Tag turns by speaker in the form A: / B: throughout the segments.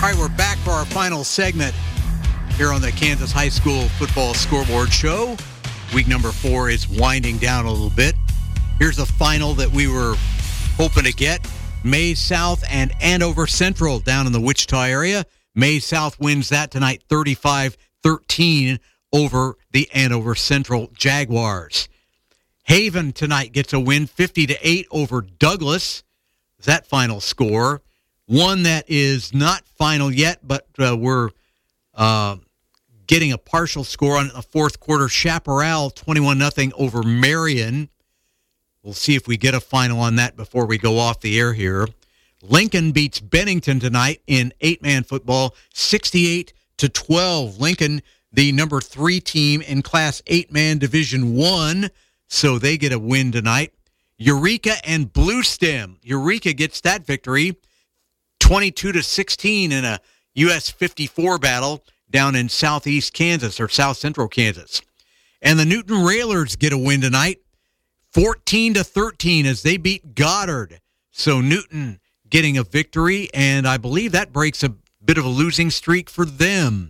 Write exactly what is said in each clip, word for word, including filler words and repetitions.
A: All right, we're back for our final segment here on the Kansas High School Football Scoreboard Show. Week number four is winding down a little bit. Here's a final that we were hoping to get. Maize South and Andover Central down in the Wichita area. Maize South wins that tonight thirty-five thirteen over the Andover Central Jaguars. Haven tonight gets a win fifty to eight over Douglas. That final score. One that is not final yet, but uh, we're uh, getting a partial score on the fourth quarter. Chaparral twenty-one nothing over Marion. We'll see if we get a final on that before we go off the air here. Lincoln beats Bennington tonight in eight-man football, sixty-eight to twelve. Lincoln, the number three team in Class eight-man Division One, so they get a win tonight. Eureka and Bluestem. Eureka gets that victory, twenty-two to sixteen in a U S fifty-four battle down in southeast Kansas or south central Kansas. And the Newton Railers get a win tonight, fourteen to thirteen as they beat Goddard. So Newton getting a victory, and I believe that breaks a bit of a losing streak for them,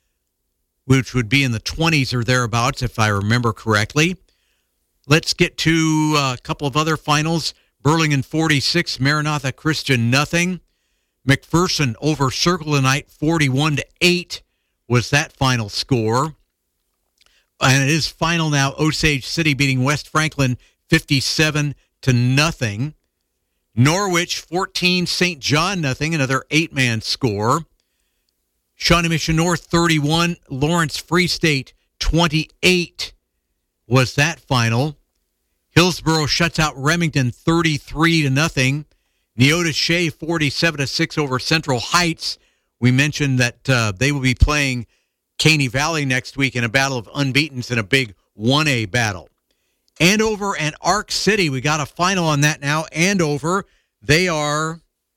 A: which would be in the twenties or thereabouts if I remember correctly. Let's get to a couple of other finals. Burlington forty-six, Maranatha Christian nothing. McPherson over Circle tonight, forty-one to eight was that final score. And it is final now. Osage City beating West Franklin fifty-seven to nothing. Norwich fourteen, Saint John nothing, another eight-man score. Shawnee Mission North thirty-one, Lawrence Free State twenty-eight was that final. Hillsboro shuts out Remington thirty-three to nothing. Neoda forty-seven to six over Central Heights. We mentioned that uh, they will be playing Caney Valley next week in a battle of unbeatens in a big one A battle. Andover and Ark City, we got a final on that now. Andover, they are,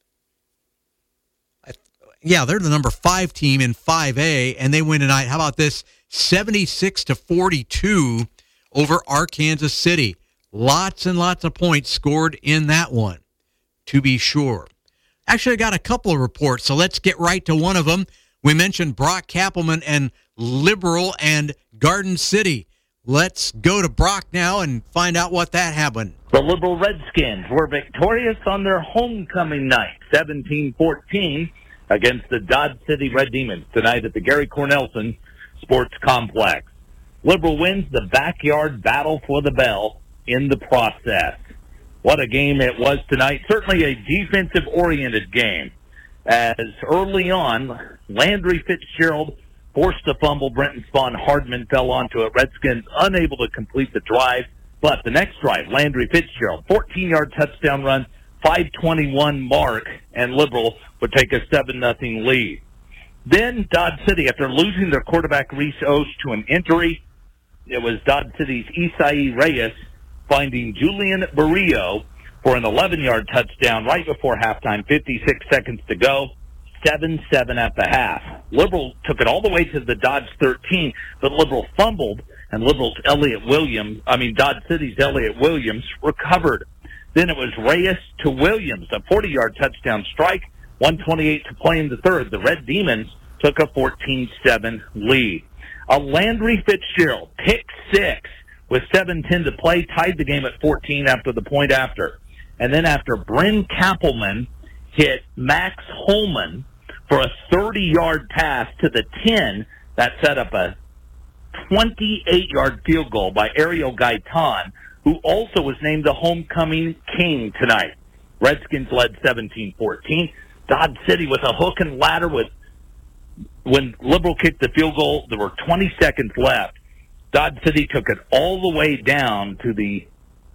A: yeah, they're the number five team in five A, and they win tonight. How about this? seventy-six to forty-two over Arkansas City. Lots and lots of points scored in that one, to be sure. Actually, I got a couple of reports, so let's get right to one of them. We mentioned Brock Kappelman and Liberal and Garden City. Let's go to Brock now and find out what that happened.
B: The Liberal Redskins were victorious on their homecoming night, seventeen fourteen, against the Dodge City Red Demons tonight at the Gary Cornelson Sports Complex. Liberal wins the backyard battle for the bell in the process. What a game it was tonight. Certainly a defensive-oriented game, as early on, Landry Fitzgerald forced a fumble. Brenton Spawn Hardman fell onto it. Redskins unable to complete the drive. But the next drive, Landry Fitzgerald, fourteen-yard touchdown run, five twenty-one mark, and Liberal would take a seven nothing lead. Then Dodge City, after losing their quarterback Reese Osh to an injury, it was Dodge City's Isai Reyes finding Julian Barrio for an eleven-yard touchdown right before halftime, fifty-six seconds to go, seven seven at the half. Liberal took it all the way to the Dodge thirteen, but Liberal fumbled, and Liberal's Elliott Williams, I mean Dodge City's Elliott Williams recovered. Then it was Reyes to Williams, a forty-yard touchdown strike, one twenty-eight to play in the third. The Red Demons took a fourteen seven lead. A Landry Fitzgerald pick six with seven ten to play, tied the game at fourteen after the point after. And then after Bryn Kappelman hit Max Holman for a thirty-yard pass to the ten, that set up a twenty-eight-yard field goal by Ariel Gaitan, who also was named the homecoming king tonight. Redskins led seventeen fourteen. Dodge City with a hook and ladder with, when Liberal kicked the field goal, there were twenty seconds left. Dodge City took it all the way down to the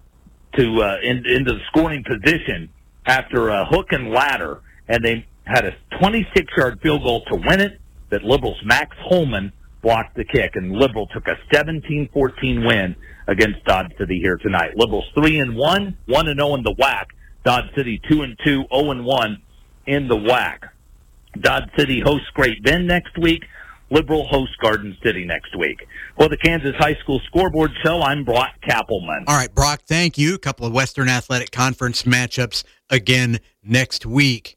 B: to uh, in, into the scoring position after a hook and ladder, and they had a twenty-six-yard field goal to win it. That Liberal's Max Holman blocked the kick, and Liberal took a seventeen fourteen win against Dodge City here tonight. Liberal's three and one, one and zero in the W A C. Dodge City two and two, zero and one in the W A C. Dodge City hosts Great Bend next week. Liberal hosts Garden City next week. For the Kansas High School Scoreboard Show, I'm Brock Kappelman.
A: All right, Brock, thank you. A couple of Western Athletic Conference matchups again next week.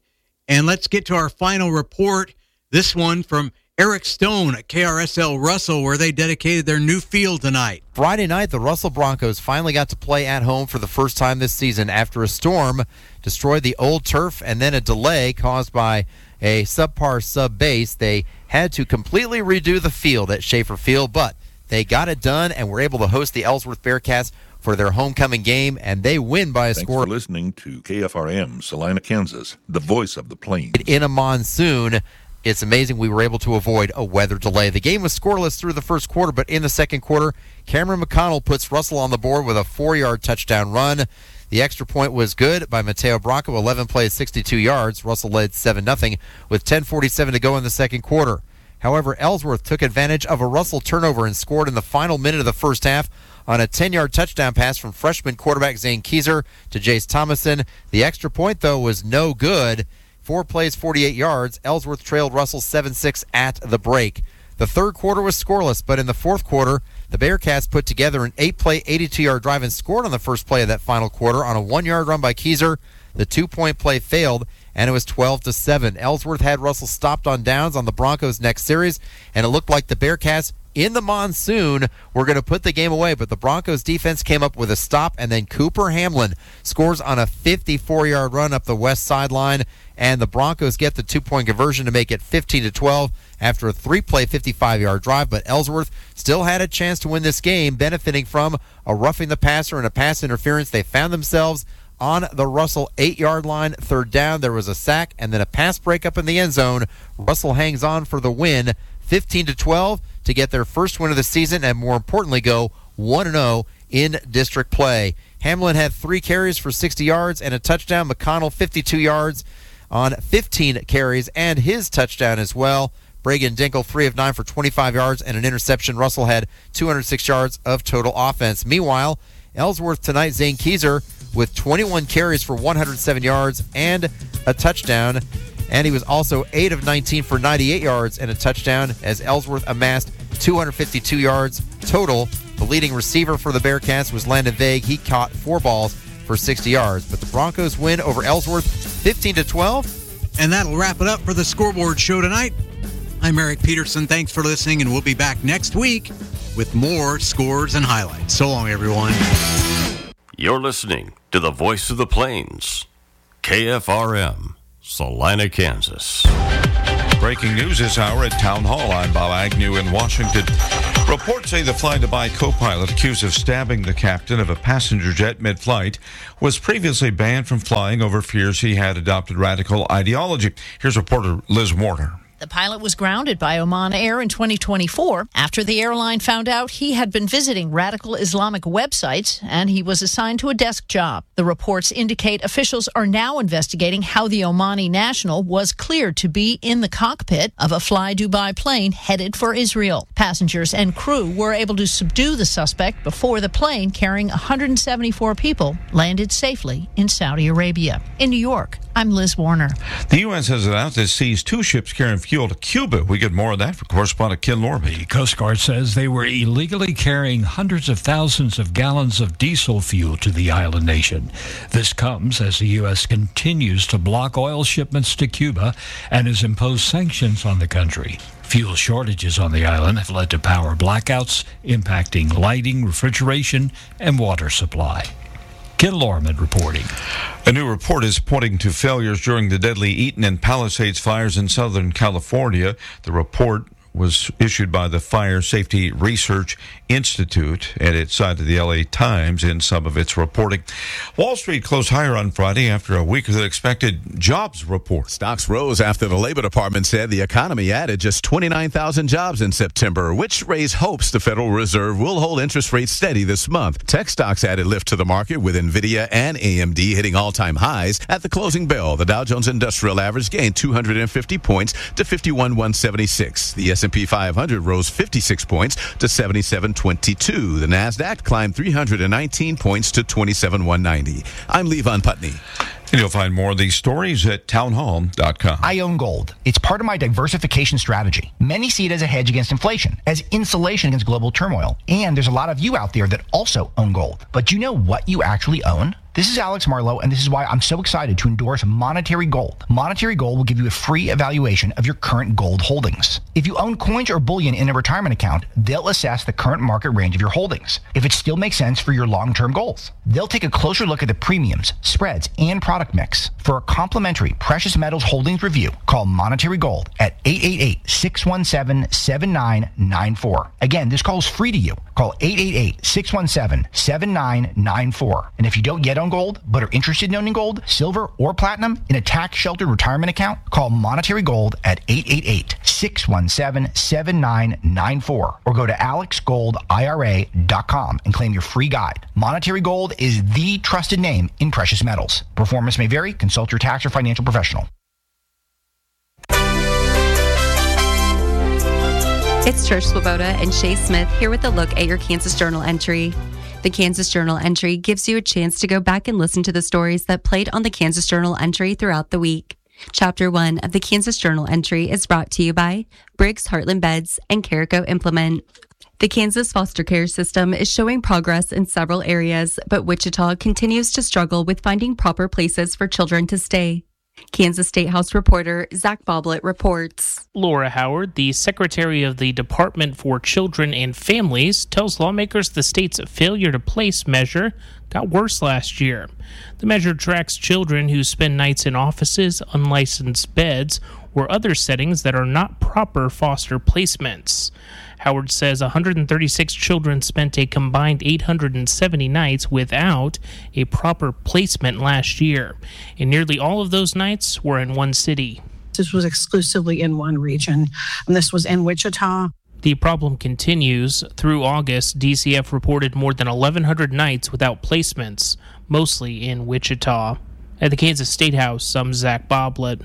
A: And let's get to our final report. This one from Eric Stone at K R S L Russell, where they dedicated their new field tonight.
C: Friday night, the Russell Broncos finally got to play at home for the first time this season after a storm destroyed the old turf and then a delay caused by a subpar sub base. They had to completely redo the field at Schaefer Field, but they got it done and were able to host the Ellsworth Bearcats for their homecoming game, and they win by a
D: Thanks
C: score.
D: Thanks for listening to K F R M, Salina, Kansas, the voice of the Plains.
C: In a monsoon, it's amazing we were able to avoid a weather delay. The game was scoreless through the first quarter, but in the second quarter, Cameron McConnell puts Russell on the board with a four-yard touchdown run. The extra point was good by Mateo Branco, eleven plays, sixty-two yards. Russell led seven nothing with ten forty-seven to go in the second quarter. However, Ellsworth took advantage of a Russell turnover and scored in the final minute of the first half on a ten-yard touchdown pass from freshman quarterback Zane Keyser to Jace Thomason. The extra point, though, was no good. Four plays, forty-eight yards. Ellsworth trailed Russell seven six at the break. The third quarter was scoreless, but in the fourth quarter, the Bearcats put together an eight-play, eighty-two-yard drive and scored on the first play of that final quarter on a one-yard run by Keyser. The two-point play failed, and it was twelve to seven. Ellsworth had Russell stopped on downs on the Broncos' next series, and it looked like the Bearcats in the monsoon were going to put the game away, but the Broncos defense came up with a stop, and then Cooper Hamlin scores on a fifty-four-yard run up the west sideline, and the Broncos get the two-point conversion to make it fifteen to twelve after a three-play, fifty-five-yard drive, but Ellsworth still had a chance to win this game, benefiting from a roughing the passer and a pass interference. They found themselves on the Russell eight-yard line, third down. There was a sack and then a pass breakup in the end zone. Russell hangs on for the win, fifteen to twelve, to get their first win of the season and, more importantly, go one and oh in district play. Hamlin had three carries for sixty yards and a touchdown. McConnell, fifty-two yards on fifteen carries and his touchdown as well. Bragan Dinkle, three of nine for twenty-five yards and an interception. Russell had two hundred six yards of total offense. Meanwhile, Ellsworth tonight, Zane Keyser with twenty-one carries for one hundred seven yards and a touchdown. And he was also eight of nineteen for ninety-eight yards and a touchdown as Ellsworth amassed two hundred fifty-two yards total. The leading receiver for the Bearcats was Landon Vague. He caught four balls for sixty yards. But the Broncos win over Ellsworth fifteen to twelve.
A: And that'll wrap it up for the Scoreboard Show tonight. I'm Eric Peterson. Thanks for listening, and we'll be back next week with more scores and highlights. So long, everyone.
E: You're listening to the Voice of the Plains, K F R M, Salina, Kansas.
F: Breaking news this hour at Town Hall. I'm Bob Agnew in Washington. Reports say the Fly-Dubai co-pilot accused of stabbing the captain of a passenger jet mid-flight was previously banned from flying over fears he had adopted radical ideology. Here's reporter Liz Warner.
G: The pilot was grounded by Oman Air in twenty twenty-four after the airline found out he had been visiting radical Islamic websites, and he was assigned to a desk job. The reports indicate officials are now investigating how the Omani national was cleared to be in the cockpit of a Fly Dubai plane headed for Israel. Passengers and crew were able to subdue the suspect before the plane carrying one hundred seventy-four people landed safely in Saudi Arabia. In New York, I'm Liz Warner.
F: The U S has announced it seized two ships carrying fuel to Cuba. We get more of that from correspondent Ken Lorby.
H: The Coast Guard says they were illegally carrying hundreds of thousands of gallons of diesel fuel to the island nation. This comes as the U S continues to block oil shipments to Cuba and has imposed sanctions on the country. Fuel shortages on the island have led to power blackouts, impacting lighting, refrigeration, and water supply. Ken Lorman reporting.
F: A new report is pointing to failures during the deadly Eaton and Palisades fires in Southern California. The report was issued by the Fire Safety Research Institute, and it cited the L A Times in some of its reporting. Wall Street closed higher on Friday after a weaker than expected jobs report.
I: Stocks rose after the Labor Department said the economy added just twenty-nine thousand jobs in September, which raised hopes the Federal Reserve will hold interest rates steady this month. Tech stocks added lift to the market, with NVIDIA and A M D hitting all-time highs. At the closing bell, the Dow Jones Industrial Average gained two hundred fifty points to fifty-one thousand one hundred seventy-six. The S and P five hundred rose fifty-six points to seventy-seven twenty-two. The NASDAQ climbed three hundred nineteen points to twenty-seven thousand one hundred ninety. I'm Levon Putney.
F: And you'll find more of these stories at townhall dot com.
J: I own gold. It's part of my diversification strategy. Many see it as a hedge against inflation, as insulation against global turmoil. And there's a lot of you out there that also own gold. But do you know what you actually own? This is Alex Marlowe, and this is why I'm so excited to endorse Monetary Gold. Monetary Gold will give you a free evaluation of your current gold holdings. If you own coins or bullion in a retirement account, they'll assess the current market range of your holdings, if it still makes sense for your long-term goals. They'll take a closer look at the premiums, spreads, and product mix. For a complimentary precious metals holdings review, call Monetary Gold at eight eight eight, six one seven, seven nine nine four. Again, this call is free to you. Call eight eight eight, six one seven, seven nine nine four. And if you don't yet own gold, but are interested in owning gold, silver, or platinum in a tax-sheltered retirement account, call Monetary Gold at eight eight eight, six one seven, seven nine nine four or go to alex gold I R A dot com and claim your free guide. Monetary Gold is the trusted name in precious metals. Performance may vary. Consult your tax or financial professional.
K: It's Trish Swoboda and Shay Smith here with a look at your Kansas Journal entry. The Kansas Journal entry gives you a chance to go back and listen to the stories that played on the Kansas Journal entry throughout the week. Chapter one of the Kansas Journal entry is brought to you by Briggs Heartland Beds and Carico Implement. The Kansas foster care system is showing progress in several areas, but Wichita continues to struggle with finding proper places for children to stay. Kansas State House reporter Zach Boblet reports.
L: Laura Howard, the Secretary of the Department for Children and Families, tells lawmakers the state's failure to place measure got worse last year. The measure tracks children who spend nights in offices, unlicensed beds, or other settings that are not proper foster placements. Howard says one hundred thirty-six children spent a combined eight hundred seventy nights without a proper placement last year, and nearly all of those nights were in one city.
M: This was exclusively in one region, and this was in Wichita.
L: The problem continues. Through August, D C F reported more than eleven hundred nights without placements, mostly in Wichita. At the Kansas State House, I'm Zach Boblet.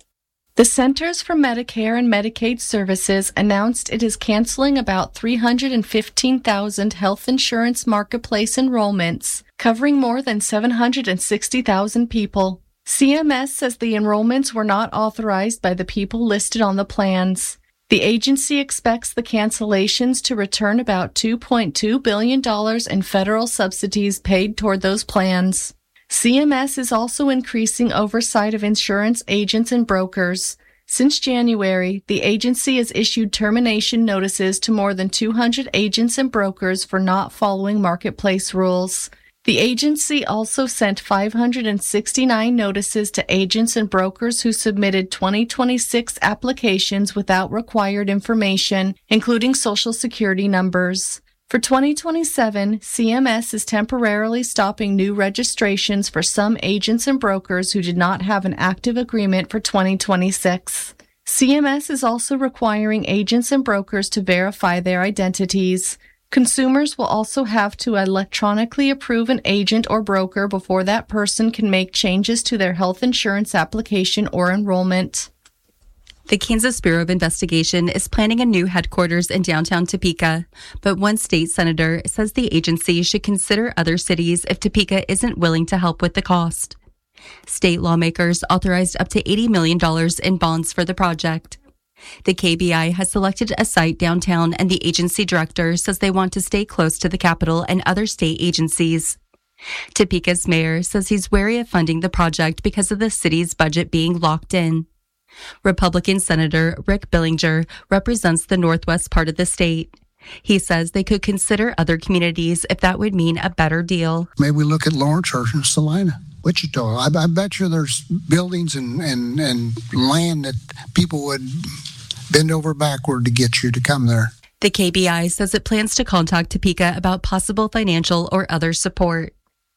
N: The Centers for Medicare and Medicaid Services announced it is canceling about three hundred fifteen thousand health insurance marketplace enrollments, covering more than seven hundred sixty thousand people. C M S says the enrollments were not authorized by the people listed on the plans. The agency expects the cancellations to return about two point two billion dollars in federal subsidies paid toward those plans. C M S is also increasing oversight of insurance agents and brokers. Since January, the agency has issued termination notices to more than two hundred agents and brokers for not following marketplace rules. The agency also sent five hundred sixty-nine notices to agents and brokers who submitted twenty twenty-six applications without required information, including Social Security numbers. For twenty twenty-seven, C M S is temporarily stopping new registrations for some agents and brokers who did not have an active agreement for twenty twenty-six. C M S is also requiring agents and brokers to verify their identities. Consumers will also have to electronically approve an agent or broker before that person can make changes to their health insurance application or enrollment.
K: The Kansas Bureau of Investigation is planning a new headquarters in downtown Topeka, but one state senator says the agency should consider other cities if Topeka isn't willing to help with the cost. State lawmakers authorized up to eighty million dollars in bonds for the project. The K B I has selected a site downtown, and the agency director says they want to stay close to the Capitol and other state agencies. Topeka's mayor says he's wary of funding the project because of the city's budget being locked in. Republican Senator Rick Billinger represents the northwest part of the state. He says they could consider other communities if that would mean a better deal.
O: Maybe we look at Lawrence or Salina, Wichita. I, I bet you there's buildings and, and, and land that people would bend over backward to get you to come there.
K: The K B I says it plans to contact Topeka about possible financial or other support.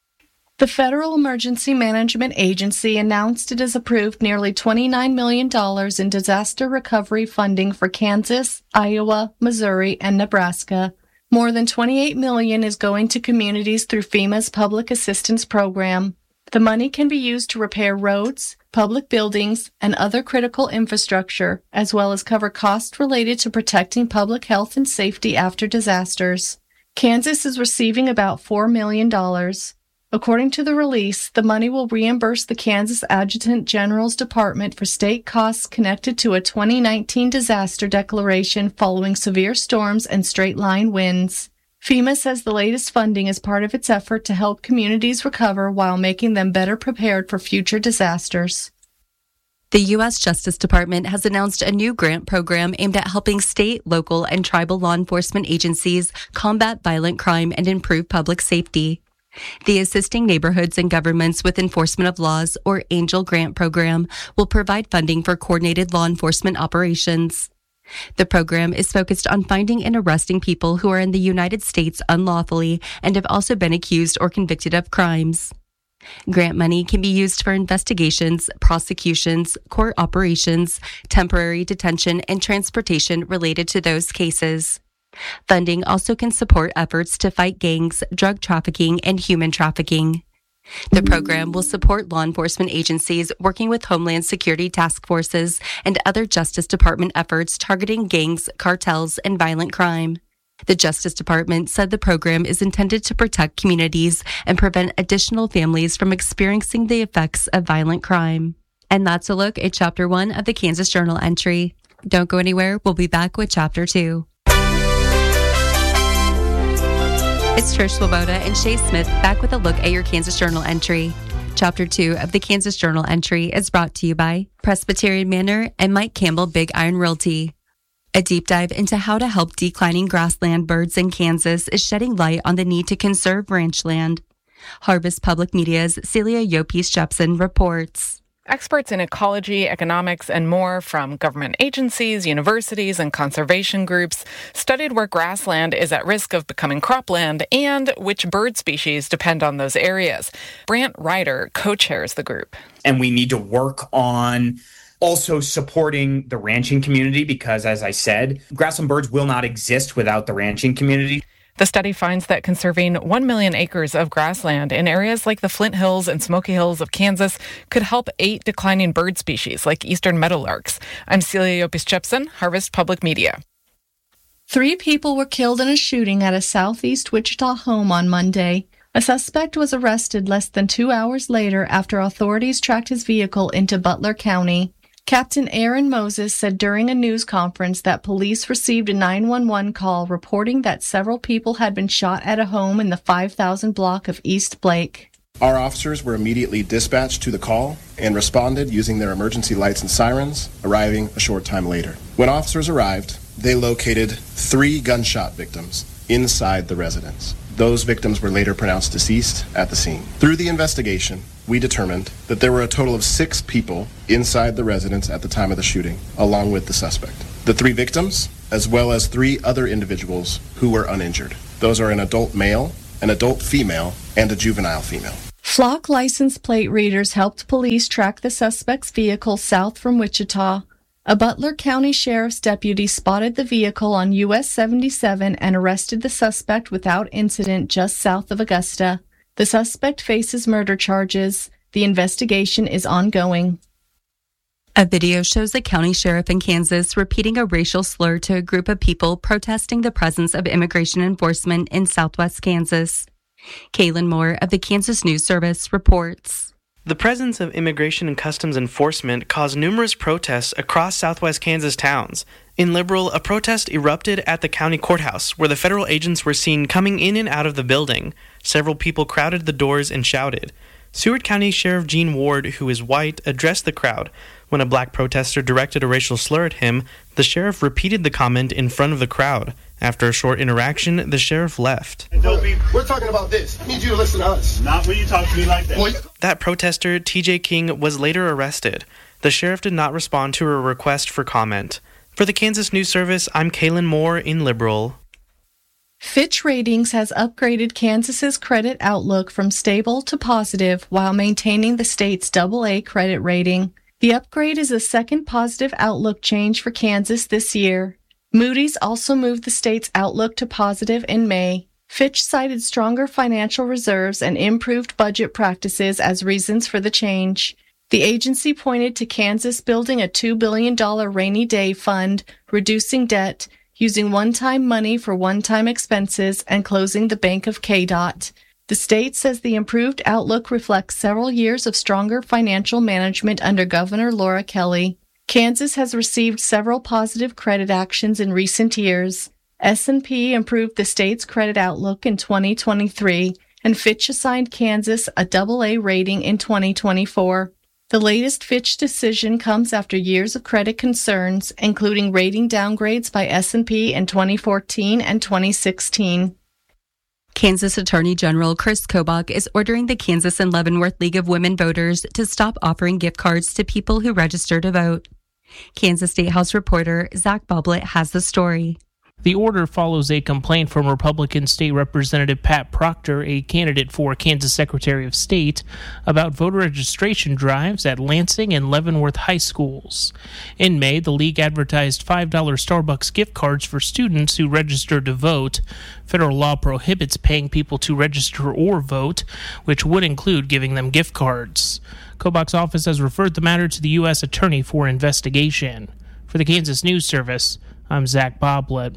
N: The Federal Emergency Management Agency announced it has approved nearly twenty-nine million dollars in disaster recovery funding for Kansas, Iowa, Missouri, and Nebraska. More than twenty-eight million dollars is going to communities through FEMA's Public Assistance Program. The money can be used to repair roads, public buildings, and other critical infrastructure, as well as cover costs related to protecting public health and safety after disasters. Kansas is receiving about four million dollars. According to the release, the money will reimburse the Kansas Adjutant General's Department for state costs connected to a twenty nineteen disaster declaration following severe storms and straight-line winds. FEMA says the latest funding is part of its effort to help communities recover while making them better prepared for future disasters.
K: The U S Justice Department has announced a new grant program aimed at helping state, local, and tribal law enforcement agencies combat violent crime and improve public safety. The Assisting Neighborhoods and Governments with Enforcement of Laws, or ANGEL grant program, will provide funding for coordinated law enforcement operations. The program is focused on finding and arresting people who are in the United States unlawfully and have also been accused or convicted of crimes. Grant money can be used for investigations, prosecutions, court operations, temporary detention, and transportation related to those cases. Funding also can support efforts to fight gangs, drug trafficking, and human trafficking. The program will support law enforcement agencies working with Homeland Security task forces and other Justice Department efforts targeting gangs, cartels, and violent crime. The Justice Department said the program is intended to protect communities and prevent additional families from experiencing the effects of violent crime. And that's a look at Chapter one of the Kansas Journal entry. Don't go anywhere. We'll be back with Chapter two. It's Trish Swoboda and Shay Smith back with a look at your Kansas Journal entry. Chapter two of the Kansas Journal entry is brought to you by Presbyterian Manor and Mike Campbell Big Iron Realty. A deep dive into how to help declining grassland birds in Kansas is shedding light on the need to conserve ranch land. Harvest Public Media's Celia Yopis-Jepson reports.
P: Experts in ecology, economics, and more from government agencies, universities, and conservation groups studied where grassland is at risk of becoming cropland and which bird species depend on those areas. Brant Ryder co-chairs the group.
Q: And we need to work on also supporting the ranching community because, as I said, grassland birds will not exist without the ranching community.
P: The study finds that conserving one million acres of grassland in areas like the Flint Hills and Smoky Hills of Kansas could help eight declining bird species like eastern meadowlarks. I'm Celia Yopis-Jepson, Harvest Public Media.
N: Three people were killed in a shooting at a southeast Wichita home on Monday. A suspect was arrested less than two hours later after authorities tracked his vehicle into Butler County. Captain Aaron Moses said during a news conference that police received a nine one one call reporting that several people had been shot at a home in the five thousand block of East Blake.
R: Our officers were immediately dispatched to the call and responded using their emergency lights and sirens, arriving a short time later. When officers arrived, they located three gunshot victims inside the residence. Those victims were later pronounced deceased at the scene. Through the investigation, we determined that there were a total of six people inside the residence at the time of the shooting, along with the suspect. The three victims, as well as three other individuals who were uninjured. Those are an adult male, an adult female, and a juvenile female.
N: Flock license plate readers helped police track the suspect's vehicle south from Wichita. A Butler County Sheriff's deputy spotted the vehicle on U S seventy-seven and arrested the suspect without incident just south of Augusta. The suspect faces murder charges. The investigation is ongoing.
K: A video shows the county sheriff in Kansas repeating a racial slur to a group of people protesting the presence of immigration enforcement in southwest Kansas. Kaylin Moore of the Kansas News Service reports.
S: The presence of Immigration and Customs Enforcement caused numerous protests across southwest Kansas towns. In Liberal, a protest erupted at the county courthouse, where the federal agents were seen coming in and out of the building. Several people crowded the doors and shouted. Seward County Sheriff Gene Ward, who is white, addressed the crowd. When a black protester directed a racial slur at him, the sheriff repeated the comment in front of the crowd. After a short interaction, the sheriff left.
T: We're talking about this. I need you to listen to us. Not when you talk to me like that.
S: That protester, T J King, was later arrested. The sheriff did not respond to a request for comment. For the Kansas News Service, I'm Kaylin Moore in Liberal.
N: Fitch Ratings has upgraded Kansas's credit outlook from stable to positive while maintaining the state's double A credit rating. The upgrade is the second positive outlook change for Kansas this year. Moody's also moved the state's outlook to positive in May. Fitch cited stronger financial reserves and improved budget practices as reasons for the change. The agency pointed to Kansas building a two billion dollars rainy day fund, reducing debt, using one-time money for one-time expenses, and closing the Bank of K D O T. The state says the improved outlook reflects several years of stronger financial management under Governor Laura Kelly. Kansas has received several positive credit actions in recent years. S and P improved the state's credit outlook in twenty twenty-three, and Fitch assigned Kansas a double A rating in twenty twenty-four. The latest Fitch decision comes after years of credit concerns, including rating downgrades by S and P in twenty fourteen and twenty sixteen.
K: Kansas Attorney General Chris Kobach is ordering the Kansas and Leavenworth League of Women Voters to stop offering gift cards to people who register to vote. Kansas State House reporter Zach Boblet has the story.
L: The order follows a complaint from Republican State Representative Pat Proctor, a candidate for Kansas Secretary of State, about voter registration drives at Lansing and Leavenworth high schools. In May, the league advertised five dollars Starbucks gift cards for students who registered to vote. Federal law prohibits paying people to register or vote, which would include giving them gift cards. Kobach's office has referred the matter to the U S Attorney for investigation. For the Kansas News Service, I'm Zach Boblet.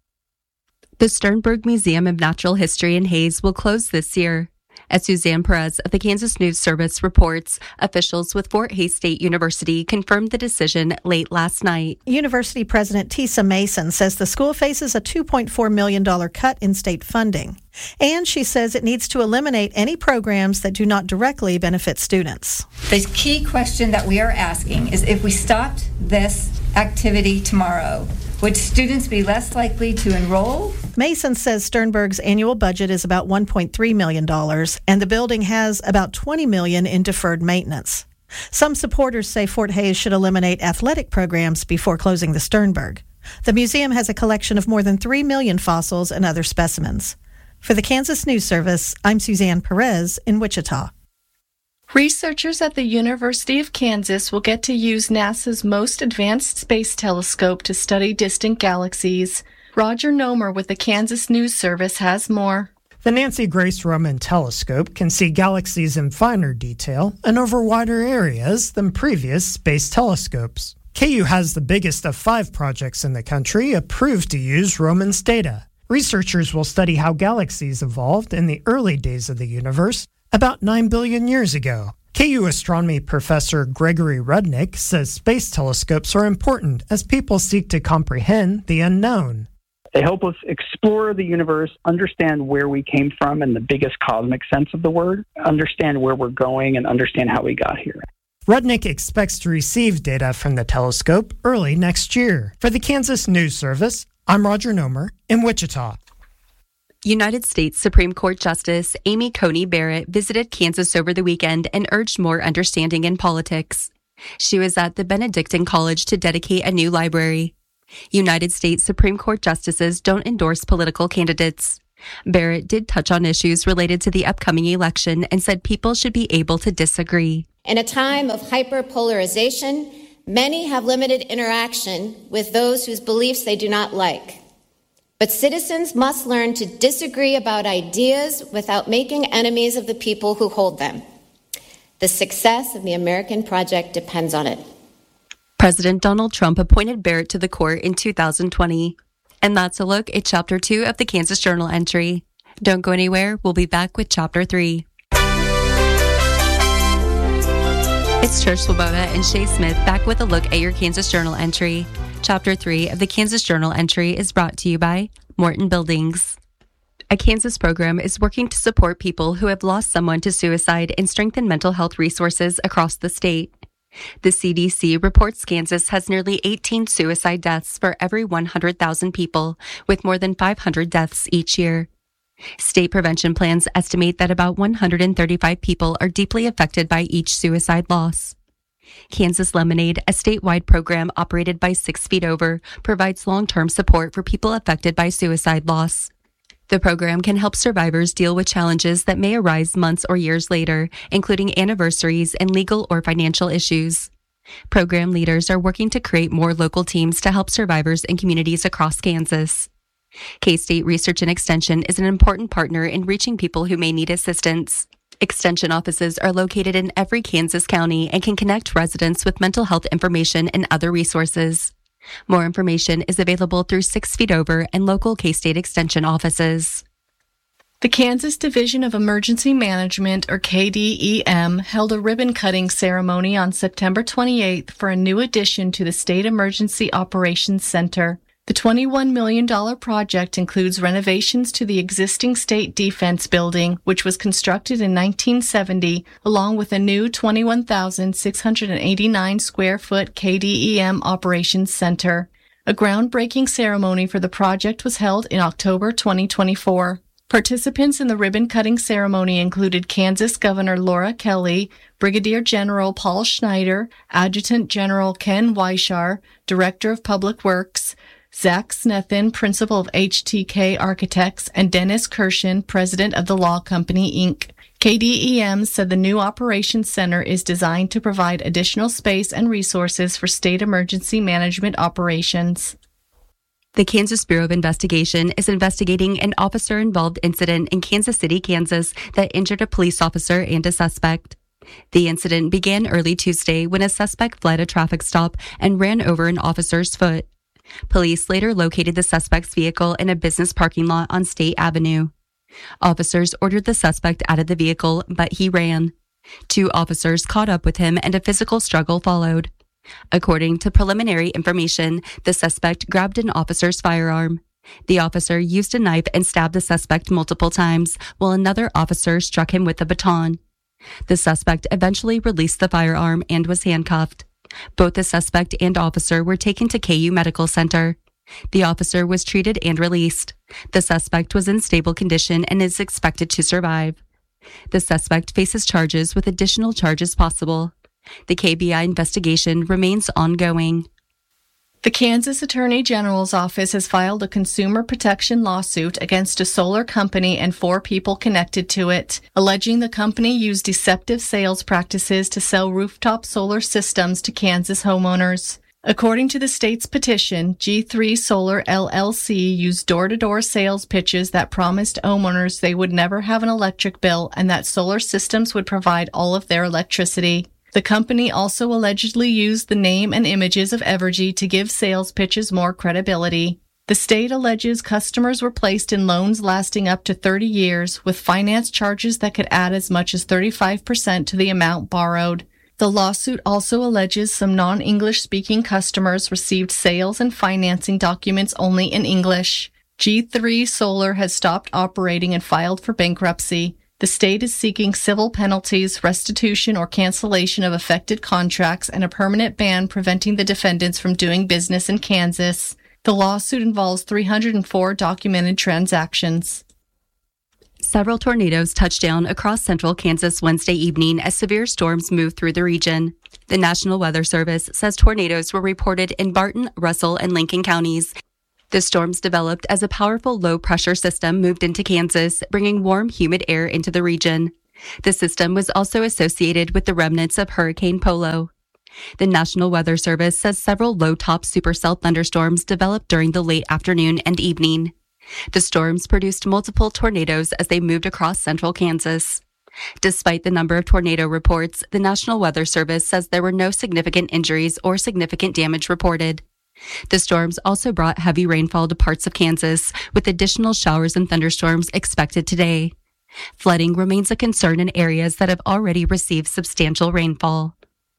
K: The Sternberg Museum of Natural History in Hays will close this year. As Suzanne Perez of the Kansas News Service reports, officials with Fort Hays State University confirmed the decision late last night.
U: University President Tisa Mason says the school faces a two point four million dollars cut in state funding. And she says it needs to eliminate any programs that do not directly benefit students.
V: The key question that we are asking is if we stopped this activity tomorrow, would students be less likely to enroll?
U: Mason says Sternberg's annual budget is about one point three million dollars, and the building has about twenty million dollars in deferred maintenance. Some supporters say Fort Hays should eliminate athletic programs before closing the Sternberg. The museum has a collection of more than three million fossils and other specimens. For the Kansas News Service, I'm Suzanne Perez in Wichita.
N: Researchers at the University of Kansas will get to use NASA's most advanced space telescope to study distant galaxies. Roger Nomer with the Kansas News Service has more.
W: The Nancy Grace Roman telescope can see galaxies in finer detail and over wider areas than previous space telescopes. K U has the biggest of five projects in the country approved to use Roman's data. Researchers will study how galaxies evolved in the early days of the universe, about nine billion years ago. K U astronomy professor Gregory Rudnick says space telescopes are important as people seek to comprehend the unknown.
X: They help us explore the universe, understand where we came from in the biggest cosmic sense of the word, understand where we're going, and understand how we got here.
W: Rudnick expects to receive data from the telescope early next year. For the Kansas News Service, I'm Roger Nomer in Wichita.
K: United States Supreme Court Justice Amy Coney Barrett visited Kansas over the weekend and urged more understanding in politics. She was at the Benedictine College to dedicate a new library. United States Supreme Court justices don't endorse political candidates. Barrett did touch on issues related to the upcoming election and said people should be able to disagree.
Y: In a time of hyperpolarization, many have limited interaction with those whose beliefs they do not like. But citizens must learn to disagree about ideas without making enemies of the people who hold them. The success of the American project depends on it.
K: President Donald Trump appointed Barrett to the court in two thousand twenty. And that's a look at Chapter two of the Kansas Journal entry. Don't go anywhere. We'll be back with Chapter three. It's Trish Swoboda and Shay Smith back with a look at your Kansas Journal entry. Chapter three of the Kansas Journal entry is brought to you by Morton Buildings. A Kansas program is working to support people who have lost someone to suicide and strengthen mental health resources across the state. The C D C reports Kansas has nearly eighteen suicide deaths for every one hundred thousand people, with more than five hundred deaths each year. State prevention plans estimate that about one hundred thirty-five people are deeply affected by each suicide loss. Kansas Lemonade, a statewide program operated by Six Feet Over, provides long-term support for people affected by suicide loss. The program can help survivors deal with challenges that may arise months or years later, including anniversaries and legal or financial issues. Program leaders are working to create more local teams to help survivors in communities across Kansas. K-State Research and Extension is an important partner in reaching people who may need assistance. Extension offices are located in every Kansas county and can connect residents with mental health information and other resources. More information is available through Six Feet Over and local K-State Extension offices.
N: The Kansas Division of Emergency Management, or K D E M, held a ribbon-cutting ceremony on September twenty-eighth for a new addition to the State Emergency Operations Center. The twenty-one million dollars project includes renovations to the existing State Defense Building, which was constructed in nineteen seventy, along with a new twenty-one thousand six hundred eighty-nine square foot K D E M Operations Center. A groundbreaking ceremony for the project was held in October twenty twenty-four. Participants in the ribbon-cutting ceremony included Kansas Governor Laura Kelly, Brigadier General Paul Schneider, Adjutant General Ken Weishar, Director of Public Works, Zach Snethin, Principal of H T K Architects, and Dennis Kirshen, President of the Law Company, Incorporated. K D E M said the new Operations Center is designed to provide additional space and resources for state emergency management operations.
K: The Kansas Bureau of Investigation is investigating an officer-involved incident in Kansas City, Kansas, that injured a police officer and a suspect. The incident began early Tuesday when a suspect fled a traffic stop and ran over an officer's foot. Police later located the suspect's vehicle in a business parking lot on State Avenue. Officers ordered the suspect out of the vehicle, but he ran. Two officers caught up with him and a physical struggle followed. According to preliminary information, the suspect grabbed an officer's firearm. The officer used a knife and stabbed the suspect multiple times, while another officer struck him with a baton. The suspect eventually released the firearm and was handcuffed. Both the suspect and officer were taken to K U Medical Center. The officer was treated and released. The suspect was in stable condition and is expected to survive. The suspect faces charges with additional charges possible. The K B I investigation remains ongoing.
N: The Kansas Attorney General's office has filed a consumer protection lawsuit against a solar company and four people connected to it, alleging the company used deceptive sales practices to sell rooftop solar systems to Kansas homeowners. According to the state's petition, G three Solar L L C used door-to-door sales pitches that promised homeowners they would never have an electric bill and that solar systems would provide all of their electricity. The company also allegedly used the name and images of Evergy to give sales pitches more credibility. The state alleges customers were placed in loans lasting up to thirty years, with finance charges that could add as much as thirty-five percent to the amount borrowed. The lawsuit also alleges some non-English speaking customers received sales and financing documents only in English. G three Solar has stopped operating and filed for bankruptcy. The state is seeking civil penalties, restitution or cancellation of affected contracts, and a permanent ban preventing the defendants from doing business in Kansas. The lawsuit involves three hundred four documented transactions.
K: Several tornadoes touched down across central Kansas Wednesday evening as severe storms moved through the region. The National Weather Service says tornadoes were reported in Barton, Russell, and Lincoln counties. The storms developed as a powerful low-pressure system moved into Kansas, bringing warm, humid air into the region. The system was also associated with the remnants of Hurricane Polo. The National Weather Service says several low-top supercell thunderstorms developed during the late afternoon and evening. The storms produced multiple tornadoes as they moved across central Kansas. Despite the number of tornado reports, the National Weather Service says there were no significant injuries or significant damage reported. The storms also brought heavy rainfall to parts of Kansas, with additional showers and thunderstorms expected today. Flooding remains a concern in areas that have already received substantial rainfall.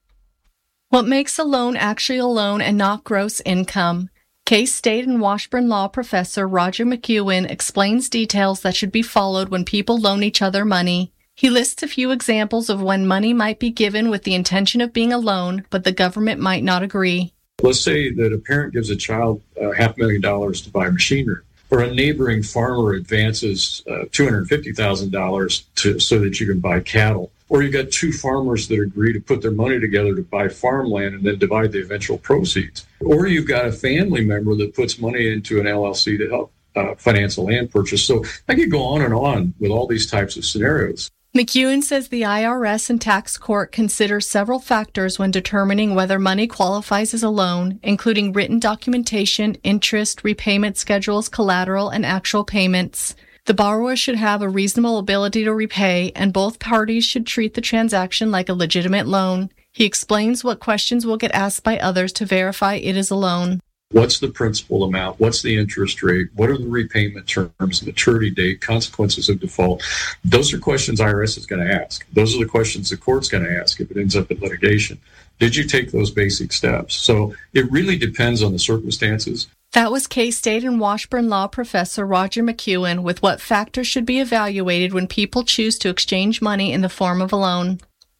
N: What makes a loan actually a loan and not gross income? K-State and Washburn Law professor Roger McEwen explains details that should be followed when people loan each other money. He lists a few examples of when money might be given with the intention of being a loan, but the government might not agree.
A: Let's say that a parent gives a child uh, half a million dollars to buy machinery, or a neighboring farmer advances uh, two hundred fifty thousand dollars to so that you can buy cattle. Or you've got two farmers that agree to put their money together to buy farmland and then divide the eventual proceeds. Or you've got a family member that puts money into an L L C to help uh, finance a land purchase. So I could go on and on with all these types of scenarios.
N: McEwen says the I R S and tax court consider several factors when determining whether money qualifies as a loan, including written documentation, interest, repayment schedules, collateral, and actual payments. The borrower should have a reasonable ability to repay, and both parties should treat the transaction like a legitimate loan. He explains what questions will get asked by others to verify it is a loan.
A: What's the principal amount? What's the interest rate? What are the repayment terms, maturity date, consequences of default? Those are questions I R S is going to ask. Those are the questions the court's going to ask if it ends up in litigation. Did you take those basic steps? So it really depends on the circumstances.
N: That was K-State and Washburn Law professor Roger McEwen with what factors should be evaluated when people choose to exchange money in the form of a loan.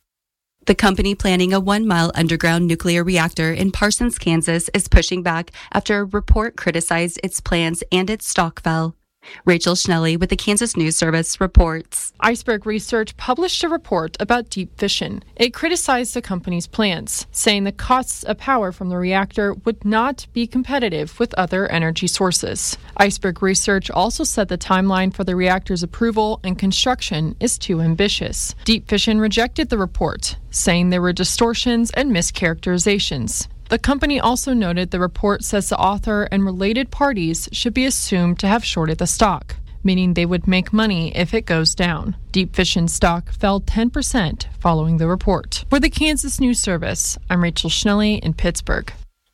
K: The company planning a one-mile underground nuclear reactor in Parsons, Kansas, is pushing back after a report criticized its plans and its stock fell. Rachel Schnelly with the Kansas News Service reports.
B: Iceberg Research published a report about deep fission. It criticized the company's plans, saying the costs of power from the reactor would not be competitive with other energy sources. Iceberg Research also said the timeline for the reactor's approval and construction is too ambitious. Deep Fission rejected the report, saying there were distortions and mischaracterizations. The company also noted the report says the author and related parties should be assumed to have shorted the stock, meaning they would make money if it goes down. Deep Fission stock fell ten percent following the report. For the Kansas News Service, I'm Rachel Schnelly in Pittsburgh.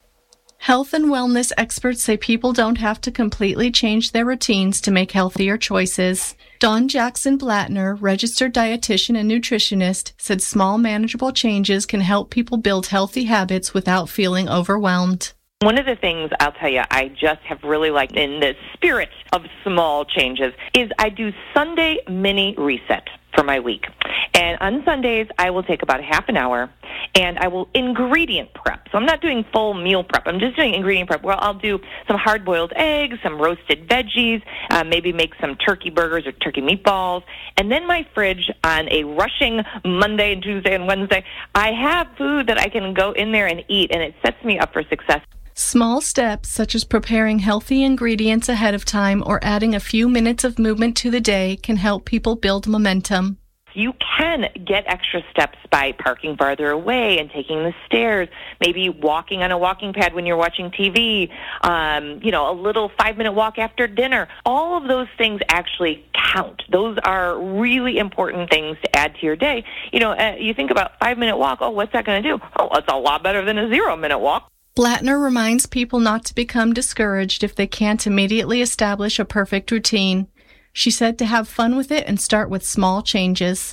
N: Health and wellness experts say people don't have to completely change their routines to make healthier choices. Dawn Jackson Blattner, registered dietitian and nutritionist, said small manageable changes can help people build healthy habits without feeling overwhelmed.
C: One of the things I'll tell you I just have really liked in the spirit of small changes is I do Sunday mini reset for my week. And on Sundays, I will take about half an hour and I will ingredient prep. So I'm not doing full meal prep. I'm just doing ingredient prep where I'll do some hard-boiled eggs, some roasted veggies, uh, maybe make some turkey burgers or turkey meatballs. And then my fridge on a rushing Monday and Tuesday and Wednesday, I have food that I can go in there and eat, and it sets me up for success.
N: Small steps, such as preparing healthy ingredients ahead of time or adding a few minutes of movement to the day, can help people build momentum.
C: You can get extra steps by parking farther away and taking the stairs, maybe walking on a walking pad when you're watching T V, um, you know, a little five-minute walk after dinner. All of those things actually count. Those are really important things to add to your day. You know, uh, you think about five-minute walk, oh, what's that going to do? Oh, it's a lot better than a zero-minute walk.
N: Blattner reminds people not to become discouraged if they can't immediately establish a perfect routine. She said to have fun with it and start with small changes.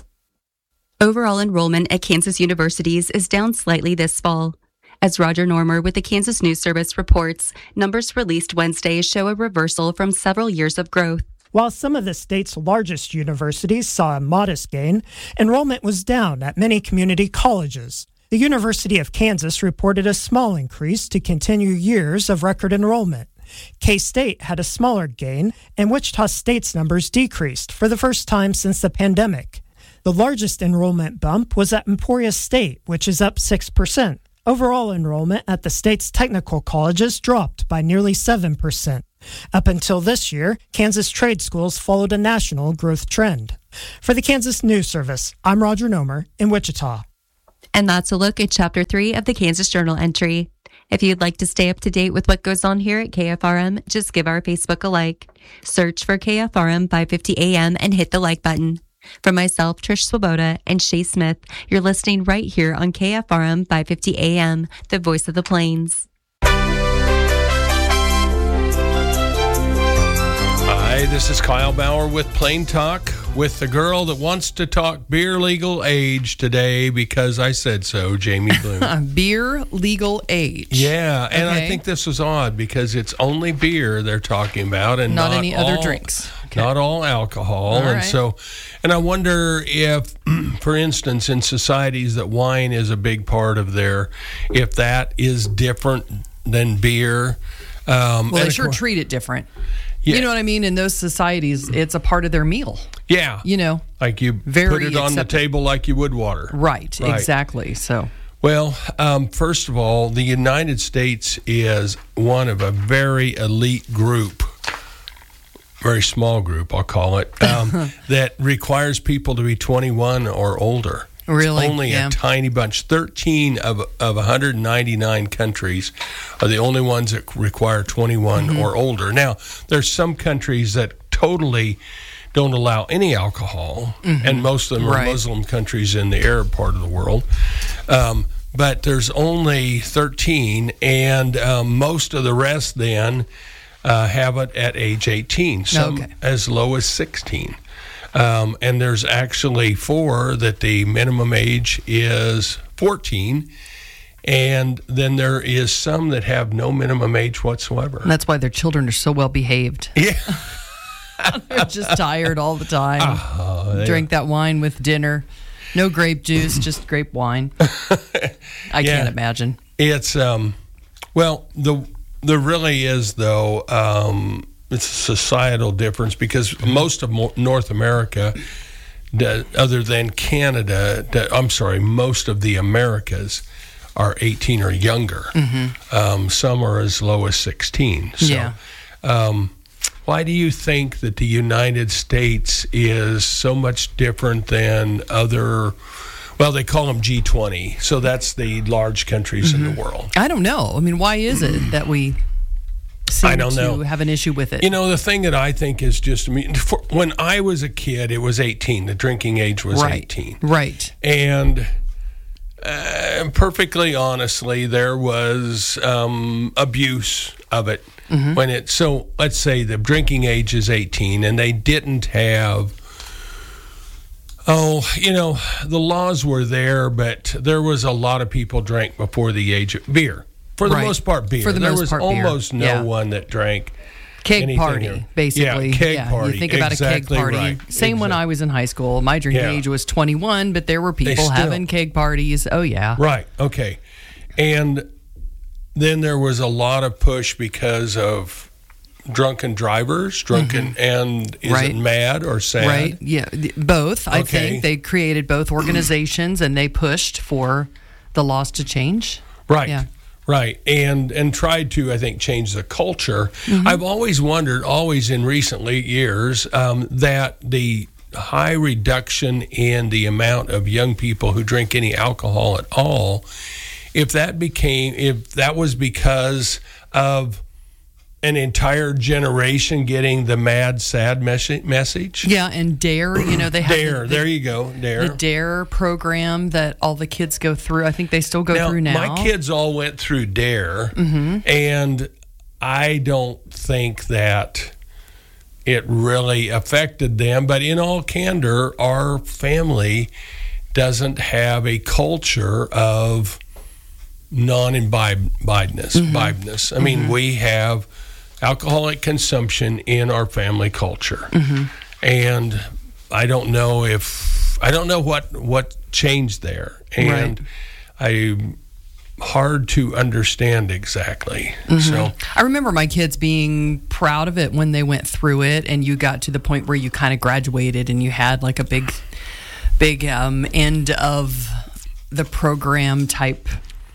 K: Overall enrollment at Kansas universities is down slightly this fall. As Roger Normer with the Kansas News Service reports, numbers released Wednesday show a reversal from several years of growth.
W: While some of the state's largest universities saw a modest gain, enrollment was down at many community colleges. The University of Kansas reported a small increase to continue years of record enrollment. K-State had a smaller gain, and Wichita State's numbers decreased for the first time since the pandemic. The largest enrollment bump was at Emporia State, which is up six percent. Overall enrollment at the state's technical colleges dropped by nearly seven percent. Up until this year, Kansas trade schools followed a national growth trend. For the Kansas News Service, I'm Roger Nomer in Wichita.
K: And that's a look at Chapter three of the Kansas Journal entry. If you'd like to stay up to date with what goes on here at K F R M, just give our Facebook a like. Search for K F R M five fifty A M and hit the like button. For myself, Trish Swoboda, and Shay Smith, you're listening right here on K F R M five fifty A M, the voice of the Plains.
D: Hi, this is Kyle Bauer with Plain Talk, with the girl that wants to talk beer legal age today because I said so, Jamie Bloom.
E: Beer legal age.
D: Yeah, and
E: okay.
D: I think this is odd because it's only beer they're talking about and
E: not,
D: not
E: any
D: all,
E: other drinks. Okay.
D: Not all alcohol.
E: All
D: and
E: right.
D: so, and I wonder if, for instance, in societies that wine is a big part of their, if that is different than beer. Um,
E: well, they
D: and
E: sure
D: course,
E: treat it different.
D: Yeah.
E: You know what I mean? In those societies, it's a part of their meal.
D: Yeah.
E: You know,
D: like you
E: very
D: put it on
E: accepted.
D: the table like you would water.
E: Right, right. Exactly. So,
D: well, um, first of all, the United States is one of a very elite group, very small group, I'll call it, um, that requires people to be twenty-one or older.
E: Really?
D: It's only
E: yeah.
D: a tiny bunch. thirteen of of one hundred ninety-nine countries are the only ones that require twenty-one mm-hmm. or older. Now, there's some countries that totally don't allow any alcohol, mm-hmm. and most of them
E: right.
D: are Muslim countries in the Arab part of the world. Um, but there's only thirteen, and um, most of the rest then uh, have it at age eighteen, some
E: okay.
D: as low as sixteen. Um, and there's actually four that the minimum age is fourteen, And then there is some that have no minimum age whatsoever.
E: And that's why their children are so well behaved.
D: Yeah.
E: They're just tired all the time. Oh, Drink that wine with dinner. No grape juice, just grape wine. I yeah. can't imagine.
D: It's, um, well, the there really is, though, um, it's a societal difference because mm-hmm. most of North America, other than Canada, I'm sorry, most of the Americas are eighteen or younger. Mm-hmm. Um, some are as low as sixteen. So,
E: yeah.
D: Um, why do you think that the United States is so much different than other, well, they call them G twenty, so that's the large countries mm-hmm. in the world?
E: I don't know. I mean, why is it that we seem
D: I don't
E: to
D: know.
E: have an issue with it?
D: You know, the thing that I think is just, I mean, for, when I was a kid, it was eighteen. The drinking age was
E: right.
D: eighteen.
E: Right.
D: And uh, perfectly honestly, there was um, abuse of it. Mm-hmm. When it so let's say the drinking age is eighteen and they didn't have oh you know the laws were there, but there was a lot of people drank before the age of beer for the
E: right.
D: most part beer
E: for the
D: there
E: most
D: was
E: part,
D: almost
E: beer.
D: no
E: yeah.
D: one that drank
E: keg party or, basically
D: yeah, keg
E: yeah,
D: party.
E: You think about
D: exactly
E: a keg party
D: right.
E: same
D: exactly.
E: when I was in high school. My drinking
D: yeah.
E: age was twenty-one, but there were people
D: still,
E: having keg parties. Oh yeah,
D: right. Okay. And then there was a lot of push because of drunken drivers, drunken mm-hmm. and is
E: right.
D: it mad or sad?
E: Right, yeah, both. I
D: okay.
E: think they created both organizations and they pushed for the laws to change.
D: Right,
E: yeah.
D: right, and and tried to, I think, change the culture. Mm-hmm. I've always wondered, always in recently years, um, that the high reduction in the amount of young people who drink any alcohol at all, if that became, if that was because of an entire generation getting the mad, sad mes- message.
E: Yeah, and DARE, you know, they have
D: DARE.
E: the,
D: there you go, DARE.
E: The DARE program that all the kids go through. I think they still go
D: now,
E: through now.
D: My kids all went through DARE,
E: mm-hmm.
D: and I don't think that it really affected them. But in all candor, our family doesn't have a culture of non-imbibedness. Mm-hmm. Imbibedness. I mean, mm-hmm. we have alcoholic consumption in our family culture.
E: Mm-hmm.
D: And I don't know if, I don't know what, what changed there. And right. I, hard to understand exactly.
E: Mm-hmm.
D: So
E: I remember my kids being proud of it when they went through it and you got to the point where you kind of graduated and you had like a big, big um, end of the program type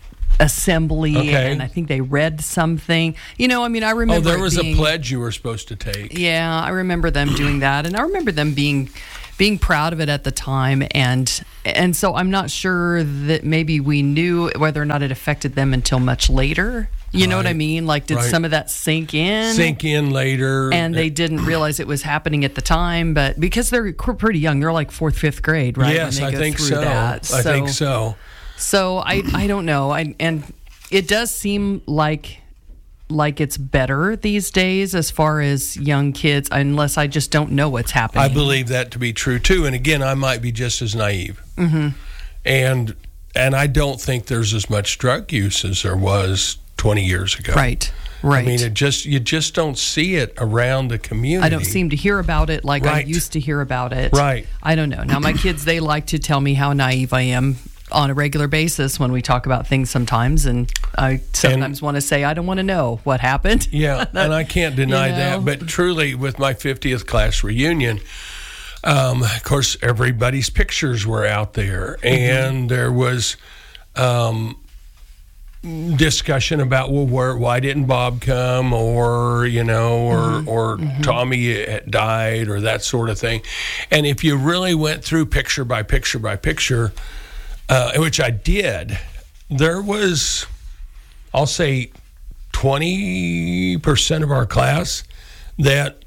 E: assembly,
D: okay.
E: and I think they read something. You know, I mean, I remember.
D: Oh, there was
E: being,
D: a pledge you were supposed to take.
E: Yeah, I remember them doing that, and I remember them being being proud of it at the time, and and so I'm not sure that maybe we knew whether or not it affected them until much later. You right. know what I mean? Like, did right. some of that sink in?
D: Sink in later,
E: and they didn't realize it was happening at the time, but because they're pretty young, they're like fourth, fifth grade, right?
D: Yes,
E: when they
D: I
E: go
D: think
E: through
D: so.
E: That.
D: I
E: so,
D: think so.
E: So I, I don't know. I and it does seem like like it's better these days as far as young kids, unless I just don't know what's happening.
D: I believe that to be true too. And again, I might be just as naive.
E: Mm-hmm.
D: And and I don't think there's as much drug use as there was twenty years ago.
E: Right. Right.
D: I mean, it just you just don't see it around the community.
E: I don't seem to hear about it like
D: right.
E: I used to hear about it.
D: Right.
E: I don't know. Now, my kids, they like to tell me how naive I am on a regular basis when we talk about things sometimes, and I sometimes and, want to say I don't want to know what happened.
D: Yeah, and I can't deny
E: you know?
D: that. But truly, with my fiftieth class reunion, um, of course, everybody's pictures were out there, mm-hmm. and there was um, discussion about, well, where, why didn't Bob come, or you know, or mm-hmm. or mm-hmm. Tommy had died, or that sort of thing. And if you really went through picture by picture by picture, uh, which I did, there was, I'll say, twenty percent of our class that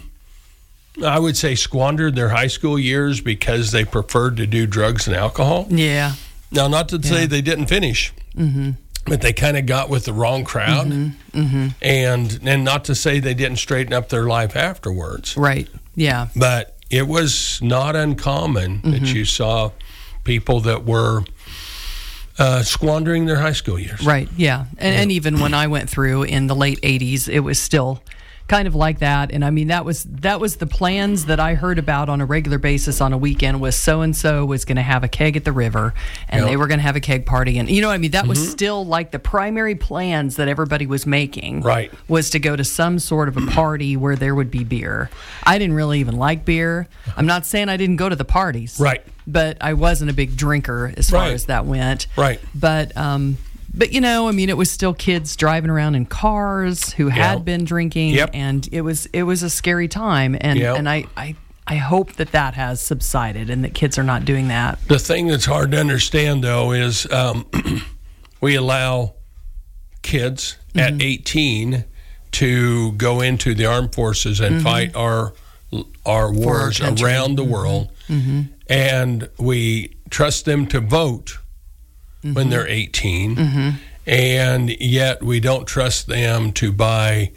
D: I would say squandered their high school years because they preferred to do drugs and alcohol.
E: Yeah.
D: Now, not to
E: yeah.
D: say they didn't finish.
E: Mm-hmm.
D: But they kind of got with the wrong crowd,
E: mm-hmm. Mm-hmm.
D: and and not to say they didn't straighten up their life afterwards.
E: Right. Yeah.
D: But it was not uncommon mm-hmm. that you saw people that were uh, squandering their high school years.
E: Right, yeah. And, and even when I went through in the late eighties, it was still kind of like that. And I mean, that was that was the plans that I heard about on a regular basis on a weekend was so-and-so was going to have a keg at the river, and yep. they were going to have a keg party. And, you know what I mean? That mm-hmm. was still like the primary plans that everybody was making.
D: Right.
E: Was to go to some sort of a party where there would be beer. I didn't really even like beer. I'm not saying I didn't go to the parties.
D: Right.
E: But I wasn't a big drinker as far
D: right.
E: as that went.
D: Right.
E: But, um... But, you know, I mean, it was still kids driving around in cars who had
D: yep.
E: been drinking,
D: yep.
E: and it was it was a scary time. And
D: yep.
E: and I, I, I hope that that has subsided and that kids are not doing that.
D: The thing that's hard to understand, though, is um, we allow kids mm-hmm. at eighteen to go into the armed forces and mm-hmm. fight our our wars our around the world,
E: mm-hmm.
D: and we trust them to vote Mm-hmm. when they're eighteen,
E: mm-hmm.
D: and yet we don't trust them to buy